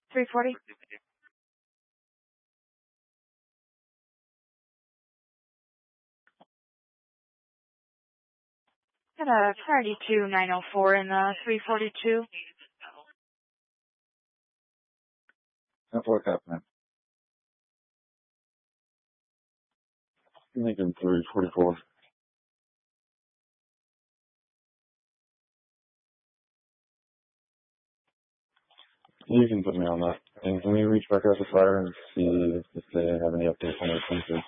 340. Got a priority 2904 in the 342. What's happening? Lincoln 344. You can put me on that. And can we reach back out to Fire and see if they have any updates on their sensors?